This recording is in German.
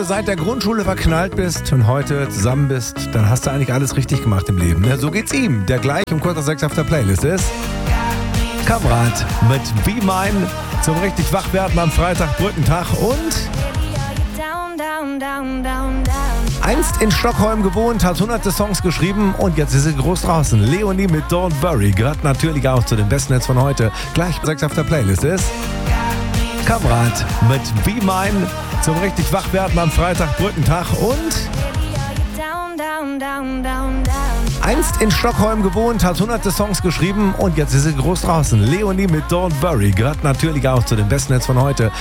seit der Grundschule verknallt bist und heute zusammen bist, dann hast du eigentlich alles richtig gemacht im Leben. Ja, so geht's ihm, der gleich um kurz nach 6 auf der Playlist ist. Kamerad mit Be Mine zum richtig Wachwerden am Freitag, Brückentag und einst in Stockholm gewohnt, hat hunderte Songs geschrieben und jetzt ist sie groß draußen. Leonie mit Don't Worry gehört natürlich auch zu den besten Hits von heute. Gleich 6 auf der Playlist ist Kamerad mit Be Mine zum richtig Wachwerden am Freitag, Brückentag und einst in Stockholm gewohnt, hat hunderte Songs geschrieben und jetzt ist sie groß draußen. Leonie mit Don't Worry gehört natürlich auch zu den besten Hits von heute.